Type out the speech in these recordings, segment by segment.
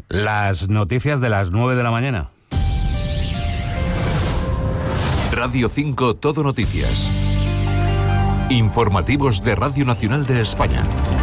Las noticias de las 9 de la mañana. Radio 5 Todo Noticias. Informativos de Radio Nacional de España.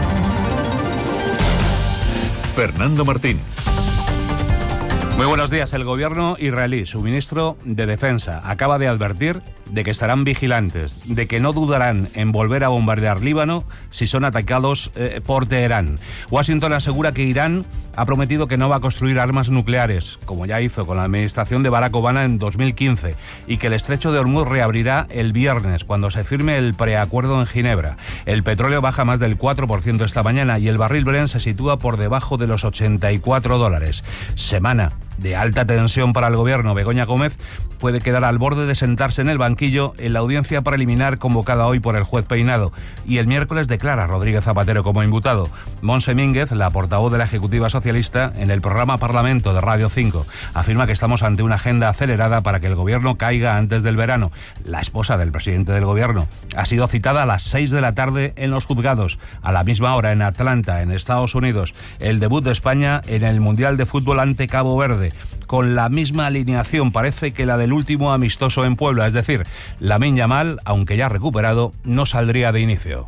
Fernando Martín. Muy buenos días. El gobierno israelí, su ministro de Defensa, acaba de advertir de que estarán vigilantes, de que no dudarán en volver a bombardear Líbano si son atacados por Teherán. Washington asegura que Irán ha prometido que no va a construir armas nucleares, como ya hizo con la administración de Barack Obama en 2015, y que el estrecho de Hormuz reabrirá el viernes, cuando se firme el preacuerdo en Ginebra. El petróleo baja más del 4% esta mañana y el barril Brent se sitúa por debajo de los $84. Semana de alta tensión para el gobierno. Begoña Gómez puede quedar al borde de sentarse en el banquillo en la audiencia preliminar convocada hoy por el juez Peinado, y el miércoles declara Rodríguez Zapatero como imputado. Montse Mínguez, la portavoz de la Ejecutiva Socialista, en el programa Parlamento de Radio 5, afirma que estamos ante una agenda acelerada para que el gobierno caiga antes del verano. La esposa del presidente del gobierno ha sido citada a las 6 de la tarde en los juzgados, a la misma hora en Atlanta, en Estados Unidos. El debut de España en el Mundial de Fútbol ante Cabo Verde, con la misma alineación, parece que la del último amistoso en Puebla, es decir, Lamine Yamal, aunque ya recuperado, no saldría de inicio.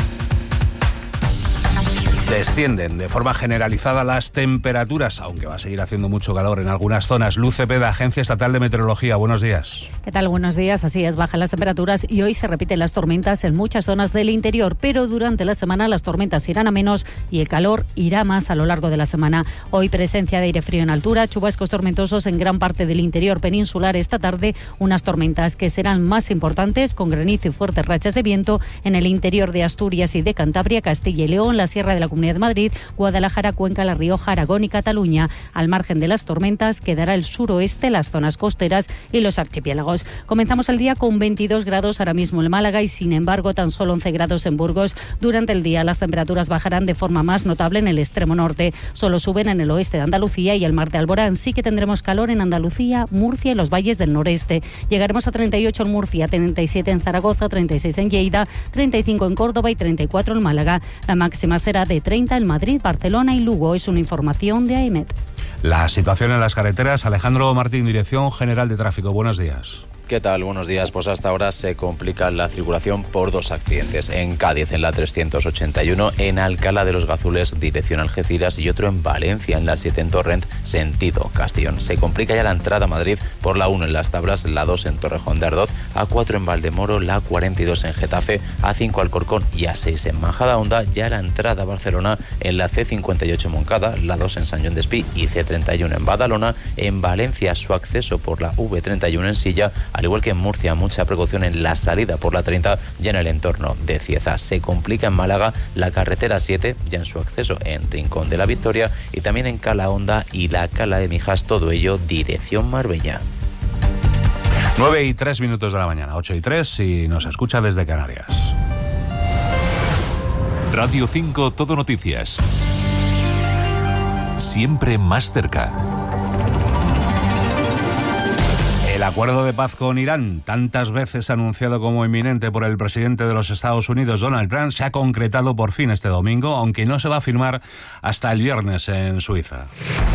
Descienden de forma generalizada las temperaturas, aunque va a seguir haciendo mucho calor en algunas zonas. Luz Cepeda, Agencia Estatal de Meteorología, buenos días. ¿Qué tal? Buenos días. Así es, bajan las temperaturas y hoy se repiten las tormentas en muchas zonas del interior, pero durante la semana las tormentas irán a menos y el calor irá más a lo largo de la semana. Hoy presencia de aire frío en altura, chubascos tormentosos en gran parte del interior peninsular. Esta tarde unas tormentas que serán más importantes, con granizo y fuertes rachas de viento en el interior de Asturias y de Cantabria, Castilla y León, la Sierra de la Comunidad de Madrid, Guadalajara, Cuenca, La Rioja, Aragón y Cataluña. Al margen de las tormentas quedará el suroeste, las zonas costeras y los archipiélagos. Comenzamos el día con 22 grados ahora mismo en Málaga y sin embargo tan solo 11 grados en Burgos. Durante el día las temperaturas bajarán de forma más notable en el extremo norte. Solo suben en el oeste de Andalucía y el Mar de Alborán. Sí que tendremos calor en Andalucía, Murcia y los valles del noreste. Llegaremos a 38 en Murcia, 37 en Zaragoza, 36 en Lleida, 35 en Córdoba y 34 en Málaga. La máxima será de 30 en Madrid, Barcelona y Lugo. Es una información de AEMET. La situación en las carreteras. Alejandro Martín, Dirección General de Tráfico. Buenos días. ¿Qué tal? Buenos días. Pues hasta ahora se complica la circulación por dos accidentes. En Cádiz, en la 381, en Alcalá de los Gazules, dirección Algeciras, y otro en Valencia, en la 7 en Torrent, sentido Castellón. Se complica ya la entrada a Madrid por la 1 en Las Tablas, la 2 en Torrejón de Ardoz, A4 en Valdemoro, la 42 en Getafe, A5 Alcorcón y A6 en Majadahonda. Ya la entrada a Barcelona en la C58 en Moncada, la 2 en Sant Joan d'Espí y C31 en Badalona. En Valencia, su acceso por la V31 en Silla, al igual que en Murcia, mucha precaución en la salida por la 30 ya en el entorno de Cieza. Se complica en Málaga la carretera 7 ya en su acceso en Rincón de la Victoria y también en Calahonda y la Cala de Mijas, todo ello dirección Marbella. 9:03 de la mañana, 8:03 si nos escucha desde Canarias. Radio 5 Todo Noticias. Siempre más cerca. El acuerdo de paz con Irán, tantas veces anunciado como inminente por el presidente de los Estados Unidos, Donald Trump, se ha concretado por fin este domingo, aunque no se va a firmar hasta el viernes en Suiza.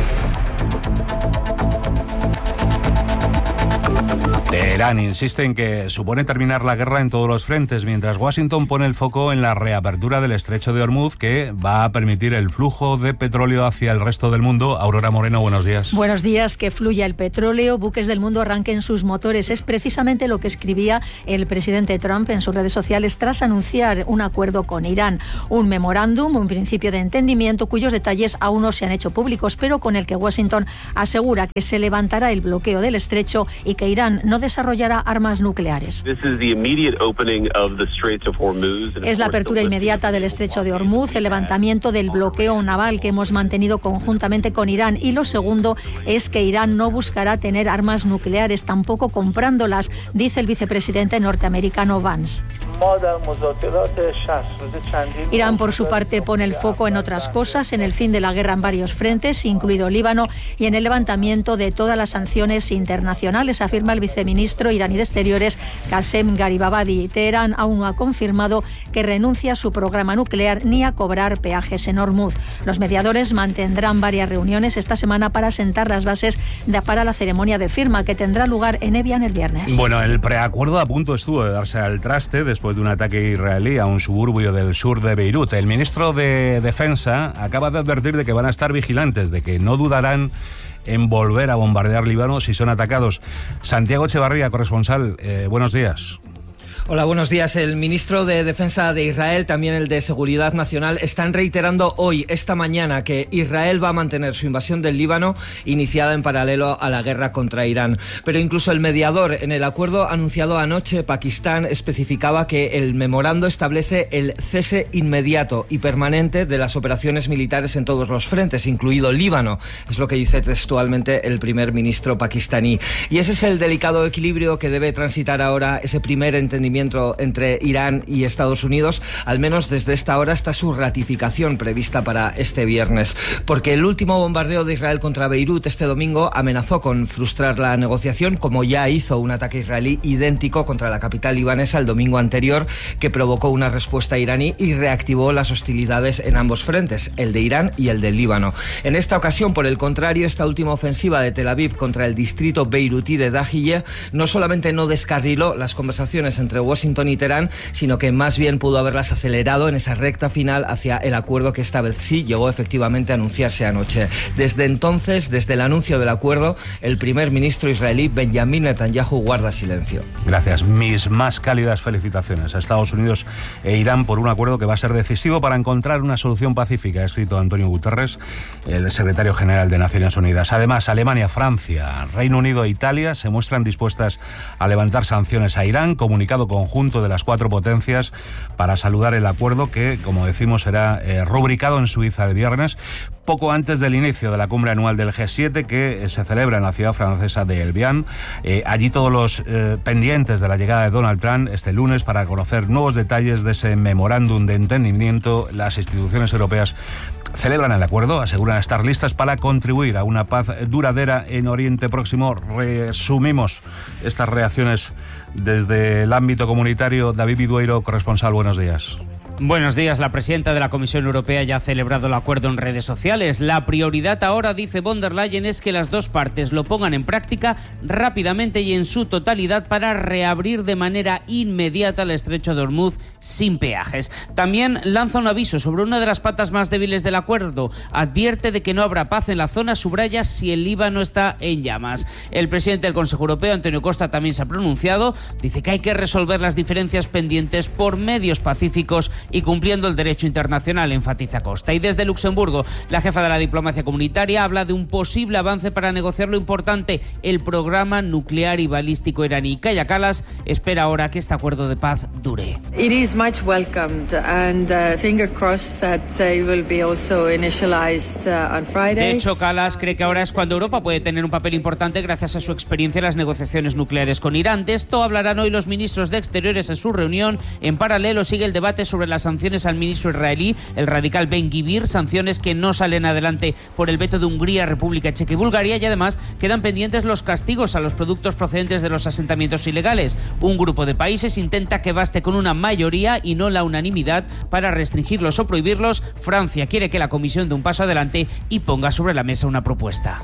Teherán insiste en que supone terminar la guerra en todos los frentes, mientras Washington pone el foco en la reapertura del estrecho de Hormuz, que va a permitir el flujo de petróleo hacia el resto del mundo. Aurora Moreno, buenos días. Buenos días. Que fluya el petróleo, buques del mundo arranquen sus motores. Es precisamente lo que escribía el presidente Trump en sus redes sociales tras anunciar un acuerdo con Irán. Un memorándum, un principio de entendimiento cuyos detalles aún no se han hecho públicos, pero con el que Washington asegura que se levantará el bloqueo del estrecho y que Irán no desarrollará armas nucleares. Es la apertura inmediata del estrecho de Hormuz, el levantamiento del bloqueo naval que hemos mantenido conjuntamente con Irán, y lo segundo es que Irán no buscará tener armas nucleares, tampoco comprándolas, dice el vicepresidente norteamericano Vance. Irán, por su parte, pone el foco en otras cosas, en el fin de la guerra en varios frentes, incluido Líbano, y en el levantamiento de todas las sanciones internacionales, afirma el viceministro iraní de Exteriores, Qasem Garibabadi. Teherán aún no ha confirmado que renuncia a su programa nuclear ni a cobrar peajes en Hormuz. Los mediadores mantendrán varias reuniones esta semana para sentar las bases para la ceremonia de firma que tendrá lugar en Evian el viernes. Bueno, el preacuerdo a punto estuvo de darse al traste después de un ataque israelí a un suburbio del sur de Beirut. El ministro de Defensa acaba de advertir de que van a estar vigilantes, de que no dudarán en volver a bombardear Líbano si son atacados. Santiago Echevarría, corresponsal, buenos días. Hola, buenos días. El ministro de Defensa de Israel, también el de Seguridad Nacional, están reiterando hoy, esta mañana, que Israel va a mantener su invasión del Líbano iniciada en paralelo a la guerra contra Irán. Pero incluso el mediador en el acuerdo anunciado anoche, Pakistán, especificaba que el memorando establece el cese inmediato y permanente de las operaciones militares en todos los frentes, incluido Líbano. Es lo que dice textualmente el primer ministro pakistaní. Y ese es el delicado equilibrio que debe transitar ahora ese primer entendimiento entre Irán y Estados Unidos. Al menos desde esta hora está su ratificación prevista para este viernes, porque el último bombardeo de Israel contra Beirut este domingo amenazó con frustrar la negociación, como ya hizo un ataque israelí idéntico contra la capital libanesa el domingo anterior, que provocó una respuesta iraní y reactivó las hostilidades en ambos frentes, el de Irán y el del Líbano. En esta ocasión, por el contrario, esta última ofensiva de Tel Aviv contra el distrito beirutí de Dahiyeh no solamente no descarriló las conversaciones entre Washington y Teherán, sino que más bien pudo haberlas acelerado en esa recta final hacia el acuerdo que esta vez sí llegó efectivamente a anunciarse anoche. Desde entonces, desde el anuncio del acuerdo, el primer ministro israelí Benjamin Netanyahu guarda silencio. Gracias. Mis más cálidas felicitaciones a Estados Unidos e Irán por un acuerdo que va a ser decisivo para encontrar una solución pacífica, ha escrito Antonio Guterres, el secretario general de Naciones Unidas. Además, Alemania, Francia, Reino Unido e Italia se muestran dispuestas a levantar sanciones a Irán, comunicado conjunto de las cuatro potencias para saludar el acuerdo que, como decimos, será rubricado en Suiza el viernes, poco antes del inicio de la cumbre anual del G7 que se celebra en la ciudad francesa de Evian. Allí todos los pendientes de la llegada de Donald Trump este lunes para conocer nuevos detalles de ese memorándum de entendimiento. Las instituciones europeas celebran el acuerdo, aseguran estar listas para contribuir a una paz duradera en Oriente Próximo. Resumimos estas reacciones desde el ámbito comunitario. David Bidueiro, corresponsal, buenos días. Buenos días. La presidenta de la Comisión Europea ya ha celebrado el acuerdo en redes sociales. La prioridad ahora, dice von der Leyen, es que las dos partes lo pongan en práctica rápidamente y en su totalidad para reabrir de manera inmediata el estrecho de Hormuz sin peajes. También lanza un aviso sobre una de las patas más débiles del acuerdo. Advierte de que no habrá paz en la zona, subraya si el Líbano está en llamas. El presidente del Consejo Europeo, Antonio Costa, también se ha pronunciado. Dice que hay que resolver las diferencias pendientes por medios pacíficos y cumpliendo el derecho internacional, enfatiza Costa. Y desde Luxemburgo, la jefa de la diplomacia comunitaria habla de un posible avance para negociar lo importante, el programa nuclear y balístico iraní. Kaja Kallas espera ahora que este acuerdo de paz dure. It is much welcomed and finger crossed that it will be also initialized on Friday. De hecho, Kallas cree que ahora es cuando Europa puede tener un papel importante gracias a su experiencia en las negociaciones nucleares con Irán. De esto hablarán hoy los ministros de Exteriores en su reunión. En paralelo sigue el debate sobre las sanciones al ministro israelí, el radical Ben-Gvir, sanciones que no salen adelante por el veto de Hungría, República Checa y Bulgaria, y además quedan pendientes los castigos a los productos procedentes de los asentamientos ilegales. Un grupo de países intenta que baste con una mayoría y no la unanimidad para restringirlos o prohibirlos. Francia quiere que la Comisión dé un paso adelante y ponga sobre la mesa una propuesta.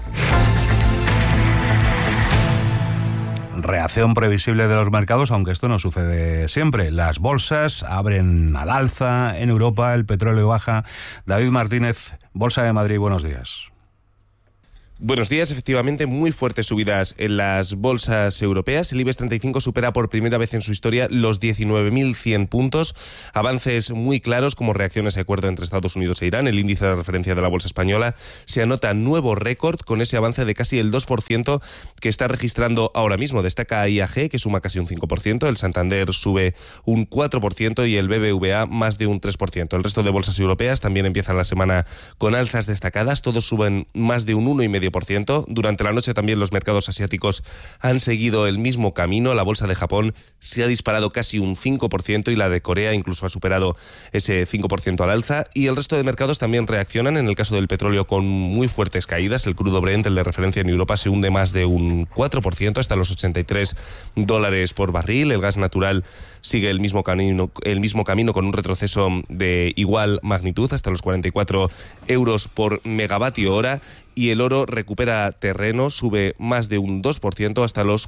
Reacción previsible de los mercados, aunque esto no sucede siempre. Las bolsas abren al alza en Europa, el petróleo baja. David Martínez, Bolsa de Madrid, buenos días. Buenos días. Efectivamente, muy fuertes subidas en las bolsas europeas. El IBEX 35 supera por primera vez en su historia los 19.100 puntos. Avances muy claros como reacciones a acuerdo entre Estados Unidos e Irán. El índice de referencia de la bolsa española se anota nuevo récord con ese avance de casi el 2% que está registrando ahora mismo. Destaca IAG, que suma casi un 5%. El Santander sube un 4% y el BBVA más de un 3%. El resto de bolsas europeas también empiezan la semana con alzas destacadas. Todos suben más de un 1,5%. 0,7%. Durante la noche también los mercados asiáticos han seguido el mismo camino. La bolsa de Japón se ha disparado casi un 5% y la de Corea incluso ha superado ese 5% al alza. Y el resto de mercados también reaccionan. En el caso del petróleo, con muy fuertes caídas. El crudo Brent, el de referencia en Europa, se hunde más de un 4% hasta los $83 por barril. El gas natural sigue el mismo camino con un retroceso de igual magnitud hasta los 44 euros por megavatio hora, y el oro recupera terreno, sube más de un 2% hasta los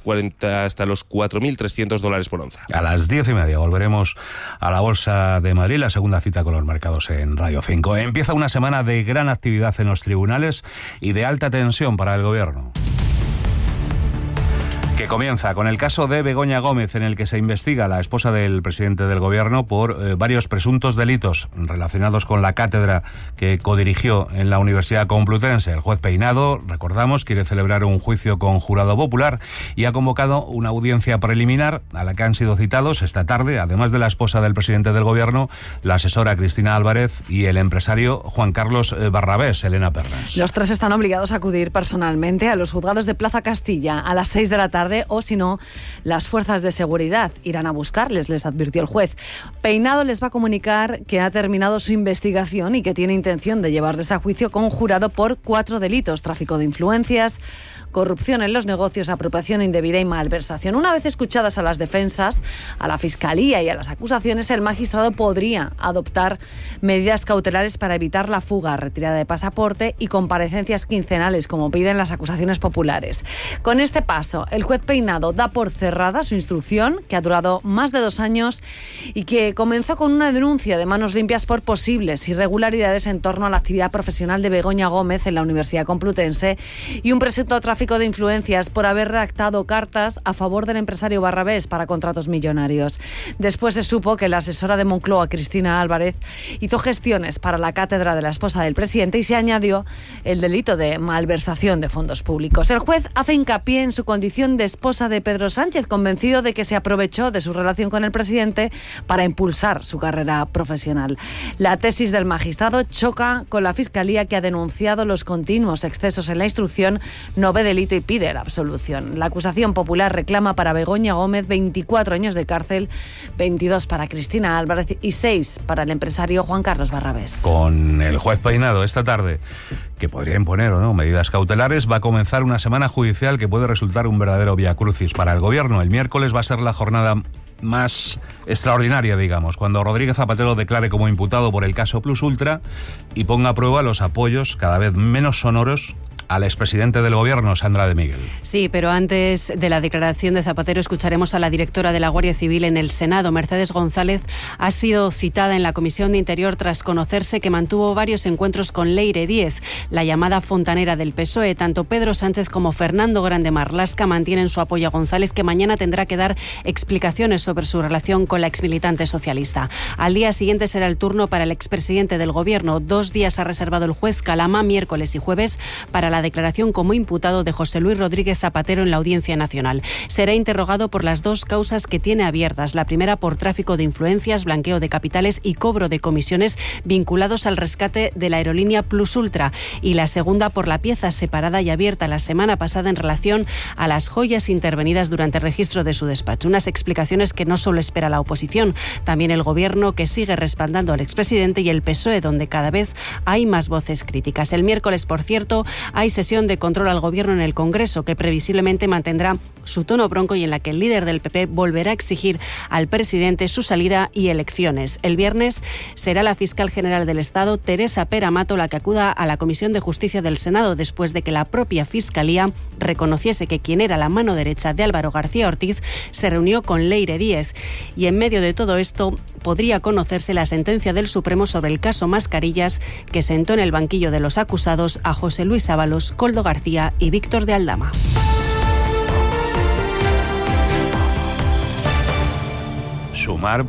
$4.300 por onza. A las 10:30 volveremos a la Bolsa de Madrid, la segunda cita con los mercados en Radio 5. Empieza una semana de gran actividad en los tribunales y de alta tensión para el Gobierno, que comienza con el caso de Begoña Gómez, en el que se investiga a la esposa del presidente del Gobierno por varios presuntos delitos relacionados con la cátedra que codirigió en la Universidad Complutense. El juez Peinado, recordamos, quiere celebrar un juicio con jurado popular y ha convocado una audiencia preliminar a la que han sido citados esta tarde, además de la esposa del presidente del Gobierno, la asesora Cristina Álvarez y el empresario Juan Carlos Barrabés. Elena Pernas. Los tres están obligados a acudir personalmente a los juzgados de Plaza Castilla a las 6 de la tarde, o si no, las fuerzas de seguridad irán a buscarles, les advirtió el juez. Peinado les va a comunicar que ha terminado su investigación y que tiene intención de llevarles a juicio con jurado por 4 delitos: tráfico de influencias, corrupción en los negocios, apropiación indebida y malversación. Una vez escuchadas a las defensas, a la Fiscalía y a las acusaciones, el magistrado podría adoptar medidas cautelares para evitar la fuga, retirada de pasaporte y comparecencias quincenales, como piden las acusaciones populares. Con este paso, el juez Peinado da por cerrada su instrucción, que ha durado más de 2 años y que comenzó con una denuncia de manos limpias por posibles irregularidades en torno a la actividad profesional de Begoña Gómez en la Universidad Complutense y un presunto tráfico de influencias por haber redactado cartas a favor del empresario Barrabés para contratos millonarios. Después se supo que la asesora de Moncloa, Cristina Álvarez, hizo gestiones para la cátedra de la esposa del presidente y se añadió el delito de malversación de fondos públicos. El juez hace hincapié en su condición de esposa de Pedro Sánchez, convencido de que se aprovechó de su relación con el presidente para impulsar su carrera profesional. La tesis del magistrado choca con la Fiscalía, que ha denunciado los continuos excesos en la instrucción, no ve delito y pide la absolución. La acusación popular reclama para Begoña Gómez 24 años de cárcel, 22 para Cristina Álvarez y 6 para el empresario Juan Carlos Barrabés. Con el juez Peinado esta tarde, que podría imponer o no medidas cautelares, va a comenzar una semana judicial que puede resultar un verdadero viacrucis para el Gobierno. El miércoles va a ser la jornada más extraordinaria, digamos, cuando Rodríguez Zapatero declare como imputado por el caso Plus Ultra y ponga a prueba los apoyos cada vez menos sonoros al expresidente del Gobierno, Sandra de Miguel. Sí, pero antes de la declaración de Zapatero escucharemos a la directora de la Guardia Civil en el Senado. Mercedes González ha sido citada en la Comisión de Interior tras conocerse que mantuvo varios encuentros con Leire Díez, la llamada fontanera del PSOE. Tanto Pedro Sánchez como Fernando Grande Marlaska mantienen su apoyo a González, que mañana tendrá que dar explicaciones sobre su relación con la exmilitante socialista. Al día siguiente será el turno para el expresidente del Gobierno. 2 días ha reservado el juez Calama, miércoles y jueves, para la declaración como imputado de José Luis Rodríguez Zapatero en la Audiencia Nacional. Será interrogado por las 2 causas que tiene abiertas. La primera por tráfico de influencias, blanqueo de capitales y cobro de comisiones vinculados al rescate de la aerolínea Plus Ultra. Y la segunda por la pieza separada y abierta la semana pasada en relación a las joyas intervenidas durante el registro de su despacho. Unas explicaciones que no solo espera la oposición, también el Gobierno, que sigue respaldando al expresidente, y el PSOE, donde cada vez hay más voces críticas. El miércoles, por cierto, hay sesión de control al Gobierno en el Congreso, que previsiblemente mantendrá su tono bronco y en la que el líder del PP volverá a exigir al presidente su salida y elecciones. El viernes será la fiscal general del Estado, Teresa Pera Mato, la que acuda a la Comisión de Justicia del Senado, después de que la propia Fiscalía reconociese que quien era la mano derecha de Álvaro García Ortiz se reunió con Leire Díez. Y en medio de todo esto podría conocerse la sentencia del Supremo sobre el caso Mascarillas, que sentó en el banquillo de los acusados a José Luis Ábalos, Koldo García y Víctor de Aldama. Sumar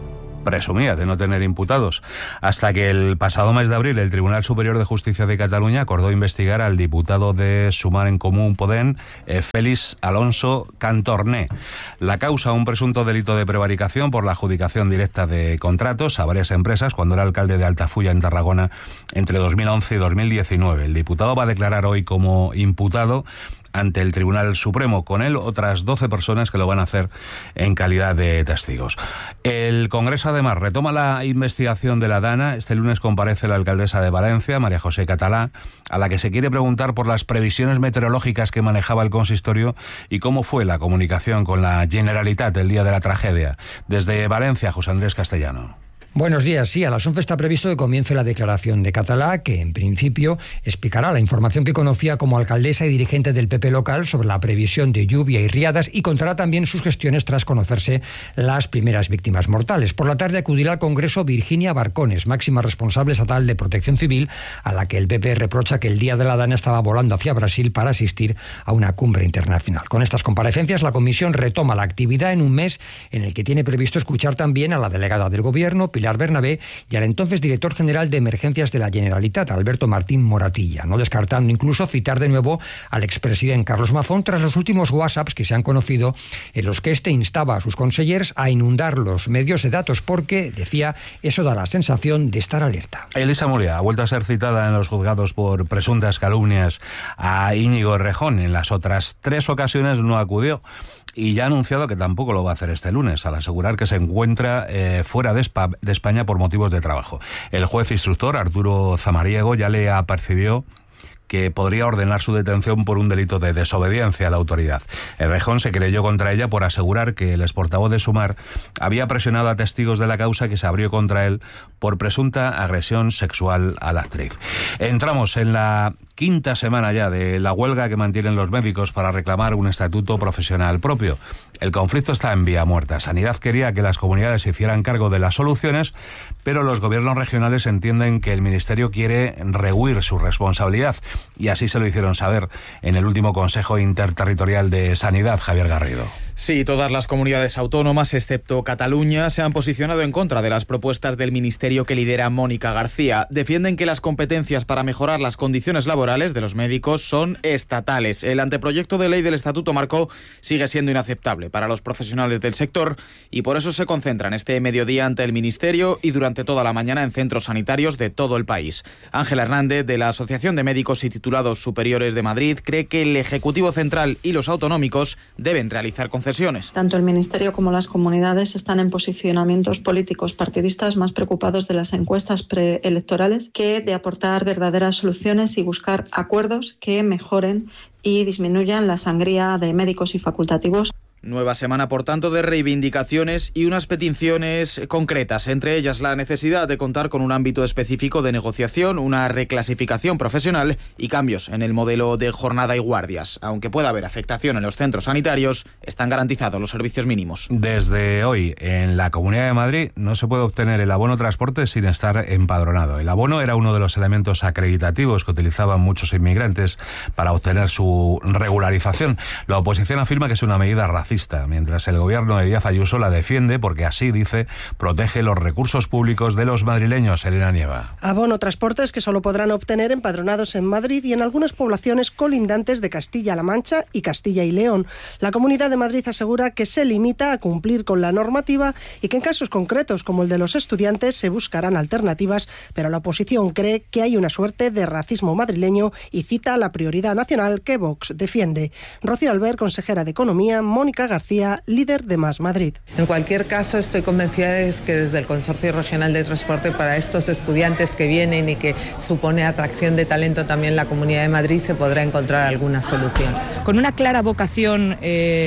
presumía de no tener imputados, hasta que el pasado mes de abril el Tribunal Superior de Justicia de Cataluña acordó investigar al diputado de Sumar en Comú Podem, Félix Alonso Cantorné. La causa, un presunto delito de prevaricación por la adjudicación directa de contratos a varias empresas cuando era alcalde de Altafulla, en Tarragona, entre 2011 y 2019. El diputado va a declarar hoy como imputado ante el Tribunal Supremo. Con él otras 12 personas que lo van a hacer en calidad de testigos. El Congreso además retoma la investigación de la DANA. Este lunes comparece la alcaldesa de Valencia, María José Catalá, a la que se quiere preguntar por las previsiones meteorológicas que manejaba el consistorio y cómo fue la comunicación con la Generalitat el día de la tragedia. Desde Valencia, José Andrés Castellano. Buenos días. Sí, a las 11 está previsto que comience la declaración de Catalá, que en principio explicará la información que conocía como alcaldesa y dirigente del PP local sobre la previsión de lluvia y riadas, y contará también sus gestiones tras conocerse las primeras víctimas mortales. Por la tarde acudirá al Congreso Virginia Barcones, máxima responsable estatal de Protección Civil, a la que el PP reprocha que el día de la DANA estaba volando hacia Brasil para asistir a una cumbre internacional. Con estas comparecencias, la comisión retoma la actividad en un mes en el que tiene previsto escuchar también a la delegada del Gobierno, Pilar Bernabé, y al entonces director general de Emergencias de la Generalitat, Alberto Martín Moratilla, no descartando incluso citar de nuevo al expresidente Carlos Mazón tras los últimos WhatsApps que se han conocido, en los que este instaba a sus consellers a inundar los medios de datos porque, decía, eso da la sensación de estar alerta. Elisa Moria ha vuelto a ser citada en los juzgados por presuntas calumnias a Íñigo Errejón. En las otras 3 ocasiones no acudió y ya ha anunciado que tampoco lo va a hacer este lunes, al asegurar que se encuentra fuera de España por motivos de trabajo. El juez instructor, Arturo Zamariego, ya le apercibió que podría ordenar su detención por un delito de desobediencia a la autoridad. Errejón se creyó contra ella por asegurar que el exportavoz de Sumar había presionado a testigos de la causa que se abrió contra él por presunta agresión sexual a la actriz. Entramos en la 5ª semana ya de la huelga que mantienen los médicos para reclamar un estatuto profesional propio. El conflicto está en vía muerta. Sanidad quería que las comunidades se hicieran cargo de las soluciones, pero los gobiernos regionales entienden que el Ministerio quiere rehuir su responsabilidad. Y así se lo hicieron saber en el último Consejo Interterritorial de Sanidad, Javier Garrido. Sí, todas las comunidades autónomas, excepto Cataluña, se han posicionado en contra de las propuestas del ministerio que lidera Mónica García. Defienden que las competencias para mejorar las condiciones laborales de los médicos son estatales. El anteproyecto de ley del Estatuto Marco sigue siendo inaceptable para los profesionales del sector y por eso se concentran este mediodía ante el ministerio y durante toda la mañana en centros sanitarios de todo el país. Ángela Hernández, de la Asociación de Médicos y Titulados Superiores de Madrid, cree que el Ejecutivo Central y los autonómicos deben realizar concesiones. Tanto el Ministerio como las comunidades están en posicionamientos políticos partidistas más preocupados de las encuestas preelectorales que de aportar verdaderas soluciones y buscar acuerdos que mejoren y disminuyan la sangría de médicos y facultativos. Nueva semana, por tanto, de reivindicaciones y unas peticiones concretas, entre ellas la necesidad de contar con un ámbito específico de negociación, una reclasificación profesional y cambios en el modelo de jornada y guardias. Aunque pueda haber afectación en los centros sanitarios, están garantizados los servicios mínimos. Desde hoy, en la Comunidad de Madrid, no se puede obtener el abono transporte sin estar empadronado. El abono era uno de los elementos acreditativos que utilizaban muchos inmigrantes para obtener su regularización. La oposición afirma que es una medida racista, mientras el gobierno de Díaz Ayuso la defiende porque así, dice, protege los recursos públicos de los madrileños. Elena Nieva. Abono transportes que solo podrán obtener empadronados en Madrid y en algunas poblaciones colindantes de Castilla-La Mancha y Castilla y León. La Comunidad de Madrid asegura que se limita a cumplir con la normativa y que en casos concretos como el de los estudiantes se buscarán alternativas, pero la oposición cree que hay una suerte de racismo madrileño y cita la prioridad nacional que Vox defiende. Rocío Albert, consejera de Economía, Mónica García, líder de Más Madrid. En cualquier caso, estoy convencida de que desde el Consorcio Regional de Transporte para estos estudiantes que vienen y que supone atracción de talento también la Comunidad de Madrid se podrá encontrar alguna solución. Con una clara vocación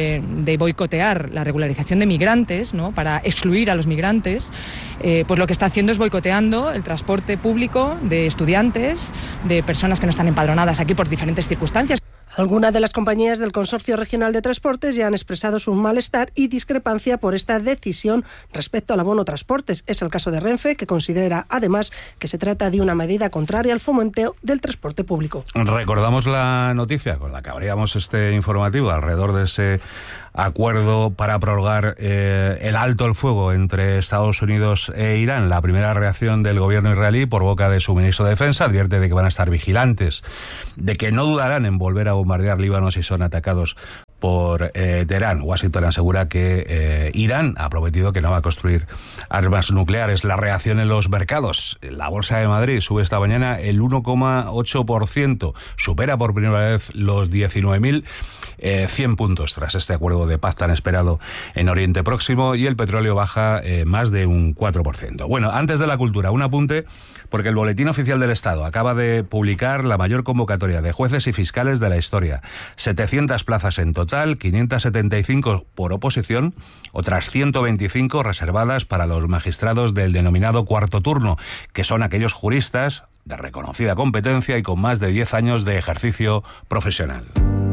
de boicotear la regularización de migrantes, ¿no?, para excluir a los migrantes, pues lo que está haciendo es boicoteando el transporte público de estudiantes, de personas que no están empadronadas aquí por diferentes circunstancias. Algunas de las compañías del Consorcio Regional de Transportes ya han expresado su malestar y discrepancia por esta decisión respecto al abono transportes. Es el caso de Renfe, que considera además que se trata de una medida contraria al fomento del transporte público. Recordamos la noticia con la que abríamos este informativo alrededor de ese acuerdo para prorrogar el alto el fuego entre Estados Unidos e Irán. La primera reacción del gobierno israelí, por boca de su ministro de Defensa, advierte de que van a estar vigilantes, de que no dudarán en volver a bombardear Líbano si son atacados por Teherán. Washington asegura que Irán ha prometido que no va a construir armas nucleares. La reacción en los mercados. La Bolsa de Madrid sube esta mañana el 1,8%. Supera por primera vez los 19.100 puntos tras este acuerdo de paz tan esperado en Oriente Próximo, y el petróleo baja más de un 4%. Bueno, antes de la cultura, un apunte, porque el Boletín Oficial del Estado acaba de publicar la mayor convocatoria de jueces y fiscales de la historia. 700 plazas en total, 575 por oposición, otras 125 reservadas para los magistrados del denominado cuarto turno, que son aquellos juristas de reconocida competencia y con más de 10 años de ejercicio profesional.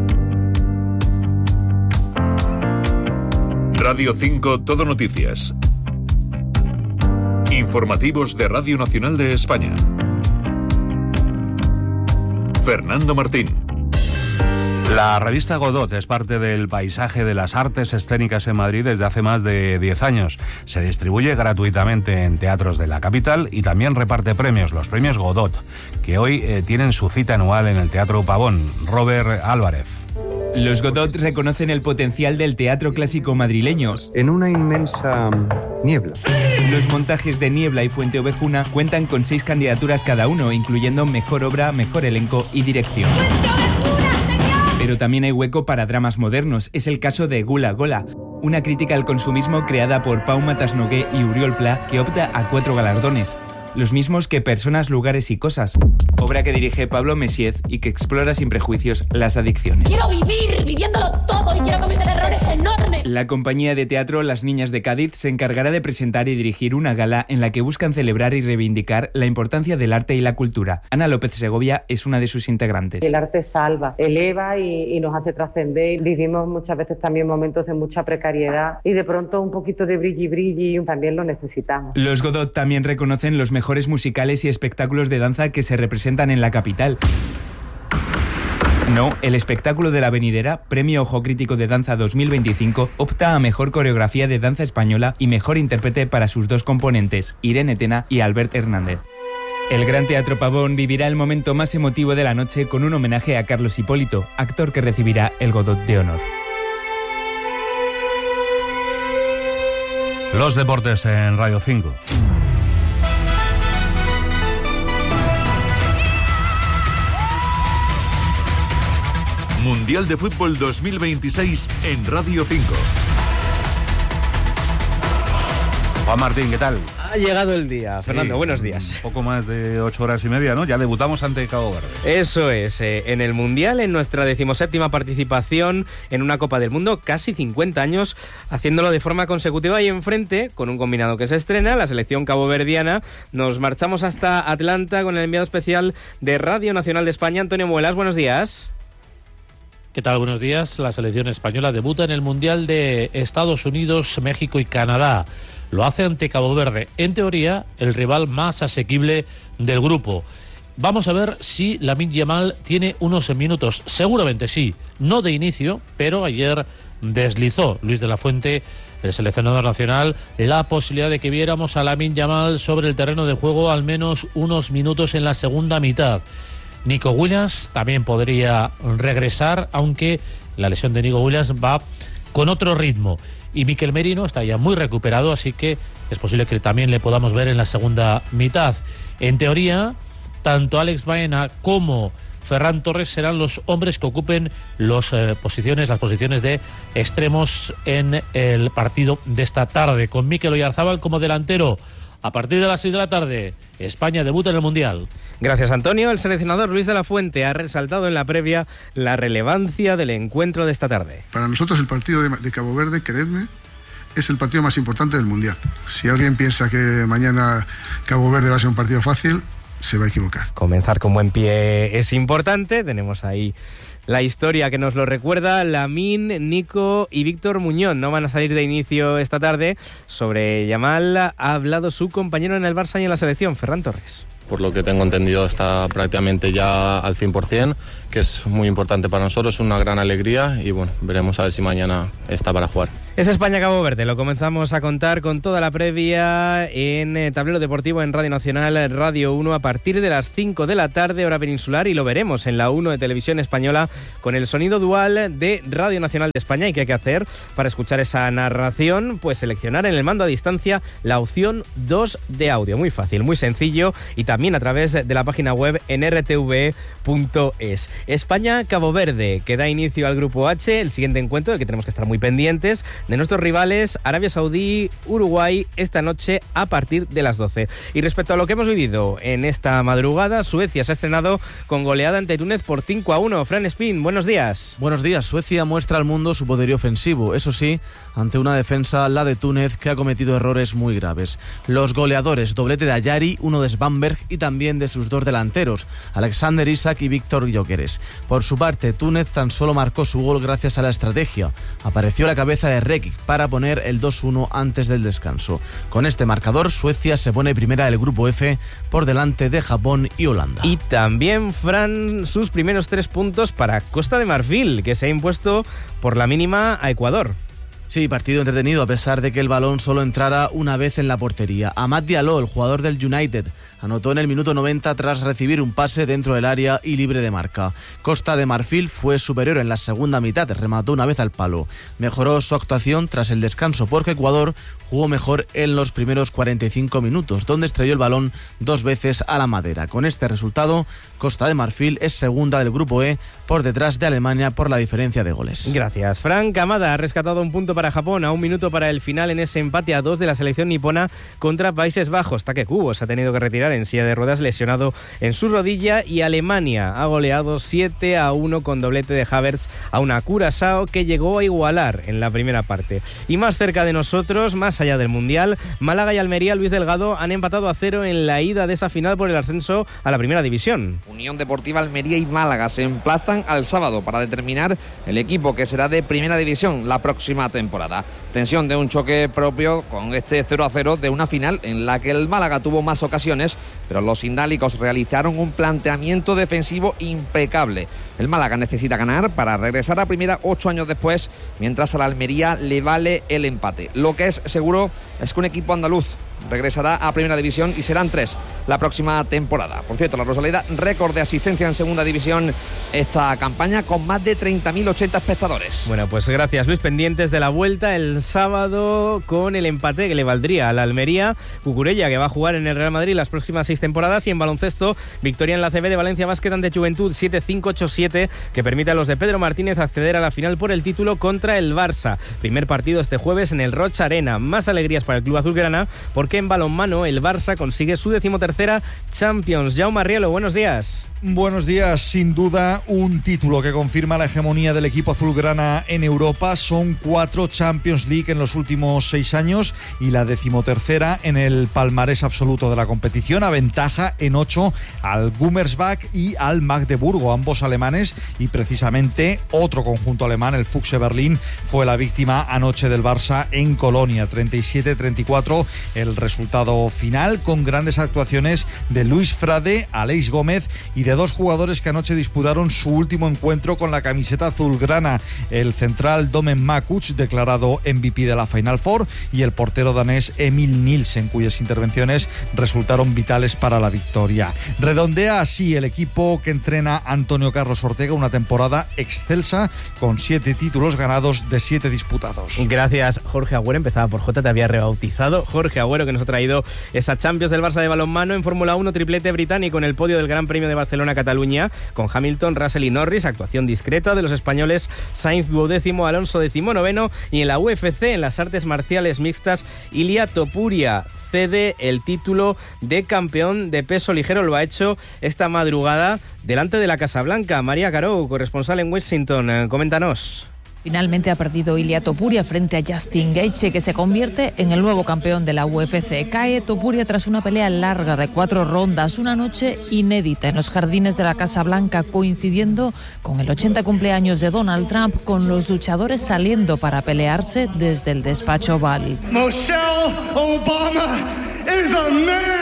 Radio 5 Todo Noticias. Informativos de Radio Nacional de España. Fernando Martín. La revista Godot es parte del paisaje de las artes escénicas en Madrid desde hace más de 10 años. Se distribuye gratuitamente en teatros de la capital y también reparte premios, los premios Godot, que hoy tienen su cita anual en el Teatro Pavón. Robert Álvarez. Los Godot reconocen el potencial del teatro clásico madrileño. En una inmensa niebla. Los montajes de Niebla y Fuente Ovejuna cuentan con 6 candidaturas cada uno, incluyendo mejor obra, mejor elenco y dirección. Pero también hay hueco para dramas modernos. Es el caso de Gula Gola, una crítica al consumismo creada por Pau Matasnogué y Uriol Pla, que opta a 4 galardones. Los mismos que Personas, Lugares y Cosas, obra que dirige Pablo Messiez y que explora sin prejuicios las adicciones. Quiero vivir viviéndolo todo y quiero cometer errores enormes. La compañía de teatro Las Niñas de Cádiz se encargará de presentar y dirigir una gala en la que buscan celebrar y reivindicar la importancia del arte y la cultura. Ana López Segovia es una de sus integrantes. El arte salva, eleva y nos hace trascender. Vivimos muchas veces también momentos de mucha precariedad y de pronto un poquito de brilli también lo necesitamos. Los Godot también reconocen los mejores musicales y espectáculos de danza que se representan en la capital. No, el espectáculo de La Venidera, Premio Ojo Crítico de Danza 2025, opta a mejor coreografía de danza española y mejor intérprete para sus 2 componentes, Irene Tena y Albert Hernández. El Gran Teatro Pavón vivirá el momento más emotivo de la noche con un homenaje a Carlos Hipólito, actor que recibirá el Godot de honor. Los deportes en Radio 5. Mundial de Fútbol 2026 en Radio 5. Juan Martín, ¿qué tal? Ha llegado el día. Sí, Fernando, buenos días. Un poco más de 8 horas y media, ¿no? Ya debutamos ante Cabo Verde. Eso es, en el Mundial, en nuestra 17ª participación en una Copa del Mundo, casi 50 años, haciéndolo de forma consecutiva, y enfrente, con un combinado que se estrena, la selección caboverdiana. Nos marchamos hasta Atlanta con el enviado especial de Radio Nacional de España, Antonio Muelas. Buenos días. ¿Qué tal? Buenos días. La selección española debuta en el Mundial de Estados Unidos, México y Canadá. Lo hace ante Cabo Verde, en teoría el rival más asequible del grupo. Vamos a ver si Lamine Yamal tiene unos minutos. Seguramente sí, no de inicio, pero ayer deslizó Luis de la Fuente, el seleccionador nacional, la posibilidad de que viéramos a Lamine Yamal sobre el terreno de juego al menos unos minutos en la segunda mitad. Nico Williams también podría regresar, aunque la lesión de Nico Williams va con otro ritmo. Y Mikel Merino está ya muy recuperado, así que es posible que también le podamos ver en la segunda mitad. En teoría, tanto Alex Baena como Ferran Torres serán los hombres que ocupen las posiciones de extremos en el partido de esta tarde, con Mikel Oyarzábal como delantero. A partir de las 6 de la tarde, España debuta en el Mundial. Gracias, Antonio. El seleccionador Luis de la Fuente ha resaltado en la previa la relevancia del encuentro de esta tarde. Para nosotros el partido de Cabo Verde, creedme, es el partido más importante del Mundial. Si alguien piensa que mañana Cabo Verde va a ser un partido fácil, se va a equivocar. Comenzar con buen pie es importante. Tenemos ahí la historia que nos lo recuerda. Lamine, Nico y Víctor Muñoz no van a salir de inicio esta tarde. Sobre Yamal ha hablado su compañero en el Barça y en la selección, Ferran Torres. por lo que tengo entendido está prácticamente ya al 100%, que es muy importante para nosotros, es una gran alegría y bueno, veremos a ver si mañana está para jugar. Es España-Cabo Verde, lo comenzamos a contar con toda la previa en Tablero Deportivo en Radio Nacional, Radio 1, a partir de las 5 de la tarde, hora peninsular, y lo veremos en la 1 de Televisión Española con el sonido dual de Radio Nacional de España. ¿Y qué hay que hacer para escuchar esa narración? Pues seleccionar en el mando a distancia la opción 2 de audio. Muy fácil, muy sencillo, y también a través de la página web en rtve.es. España-Cabo Verde, que da inicio al Grupo H, el siguiente encuentro del que tenemos que estar muy pendientes, de nuestros rivales Arabia Saudí, Uruguay, esta noche a partir de las 12. Y respecto a lo que hemos vivido en esta madrugada, Suecia se ha estrenado con goleada ante Túnez por 5-1. Fran Espín, buenos días. Buenos días. Suecia muestra al mundo su poderío ofensivo, eso sí, ante una defensa, la de Túnez, que ha cometido errores muy graves. Los goleadores, doblete de Ayari, uno de Svanberg y también de sus dos delanteros, Alexander Isak y Víctor Gyökeres. Por su parte, Túnez tan solo marcó su gol gracias a la estrategia. Apareció la cabeza de Rekic para poner el 2-1 antes del descanso. Con este marcador, Suecia se pone primera del Grupo F por delante de Japón y Holanda. Y también, Fran, sus primeros 3 puntos para Costa de Marfil, que se ha impuesto por la mínima a Ecuador. Sí, partido entretenido a pesar de que el balón solo entrara una vez en la portería. Amad Diallo, el jugador del United, anotó en el minuto 90 tras recibir un pase dentro del área y libre de marca. Costa de Marfil fue superior en la segunda mitad, remató una vez al palo. Mejoró su actuación tras el descanso porque Ecuador jugó mejor en los primeros 45 minutos, donde estrelló el balón 2 veces a la madera. Con este resultado, Costa de Marfil es segunda del Grupo E por detrás de Alemania por la diferencia de goles. Gracias. Fran Kamada ha rescatado un punto para Japón a 1 minuto para el final en ese empate a 2 de la selección nipona contra Países Bajos. Take Kubo se ha tenido que retirar en silla de ruedas lesionado en su rodilla, y Alemania ha goleado 7-1 con doblete de Havertz a una Curazao que llegó a igualar en la primera parte. Y más cerca de nosotros, más allá del Mundial, Málaga y Almería, Luis Delgado, han empatado a 0 en la ida de esa final por el ascenso a la primera división. Unión Deportiva Almería y Málaga se emplazan al sábado para determinar el equipo que será de primera división la próxima temporada. Tensión de un choque propio con este 0-0 de una final en la que el Málaga tuvo más ocasiones, pero los indálicos realizaron un planteamiento defensivo impecable. El Málaga necesita ganar para regresar a primera 8 años después, mientras a la Almería le vale el empate. Lo que es seguro es que un equipo andaluz regresará a primera división y serán 3 la próxima temporada. Por cierto, la Rosaleda, récord de asistencia en segunda división esta campaña, con más de 30.080 espectadores. Bueno, pues gracias, Luis. Pendientes de la vuelta el sábado con el empate que le valdría a la Almería. Cucurella, que va a jugar en el Real Madrid las próximas 6 temporadas. Y en baloncesto, victoria en la CB de Valencia Basket ante Juventud 7-5-8-7, que permite a los de Pedro Martínez acceder a la final por el título contra el Barça. Primer partido este jueves en el Roig Arena. Más alegrías para el club azulgrana, porque en balonmano el Barça consigue su 13ª Champions. Jaume Arrielo, buenos días. Buenos días. Sin duda, un título que confirma la hegemonía del equipo azulgrana en Europa. Son 4 Champions League en los últimos 6 años y la 13ª en el palmarés absoluto de la competición. Aventaja en 8 al Gummersbach y al Magdeburgo, ambos alemanes, y precisamente otro conjunto alemán, el Füchse Berlín, fue la víctima anoche del Barça en Colonia. 37-34 el resultado final, con grandes actuaciones de Luis Frade, Aleix Gómez y de 2 jugadores que anoche disputaron su último encuentro con la camiseta azulgrana: el central Domen Makuc, declarado MVP de la Final Four, y el portero danés Emil Nielsen, cuyas intervenciones resultaron vitales para la victoria. Redondea así el equipo que entrena Antonio Carlos Ortega una temporada excelsa, con 7 títulos ganados de 7 disputados. Gracias, Jorge Agüero. Empezaba por J, te había rebautizado. Jorge Agüero, que nos ha traído esa Champions del Barça de balonmano. En Fórmula 1, triplete británico en el podio del Gran Premio de Barcelona-Cataluña, con Hamilton, Russell y Norris. Actuación discreta de los españoles: Sainz 12º, Alonso 19º. Y en la UFC, en las artes marciales mixtas, Ilia Topuria cede el título de campeón de peso ligero. Lo ha hecho esta madrugada delante de la Casa Blanca. María Caro, corresponsal en Washington, coméntanos. Finalmente ha perdido Ilia Topuria frente a Justin Gaethje, que se convierte en el nuevo campeón de la UFC. Cae Topuria tras una pelea larga de 4 rondas, una noche inédita en los jardines de la Casa Blanca, coincidiendo con el 80 cumpleaños de Donald Trump, con los luchadores saliendo para pelearse desde el despacho Oval. Michelle Obama is a man.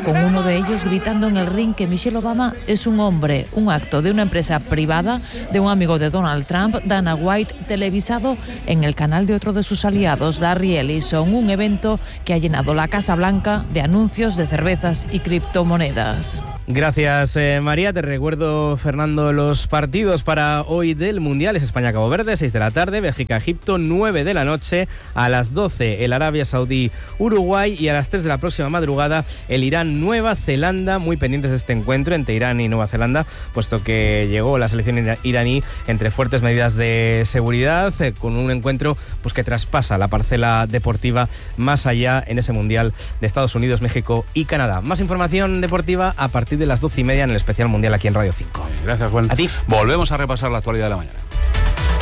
con uno de ellos gritando en el ring que Michelle Obama es un hombre, un acto de una empresa privada de un amigo de Donald Trump, Dana White, televisado en el canal de otro de sus aliados, Larry Ellison, un evento que ha llenado la Casa Blanca de anuncios de cervezas y criptomonedas. Gracias, María. Te recuerdo, Fernando, los partidos para hoy del Mundial. Es España-Cabo Verde, 6 de la tarde, Bélgica-Egipto, 9 de la noche, a las 12 el Arabia Saudí-Uruguay y a las 3 de la próxima madrugada el Irán-Nueva Zelanda. Muy pendientes de este encuentro entre Irán y Nueva Zelanda, puesto que llegó la selección iraní entre fuertes medidas de seguridad, con un encuentro pues que traspasa la parcela deportiva más allá en ese Mundial de Estados Unidos, México y Canadá. Más información deportiva a partir de las 12:30 en el especial mundial aquí en Radio 5. Gracias, Juan. A ti. Volvemos a repasar la actualidad de la mañana.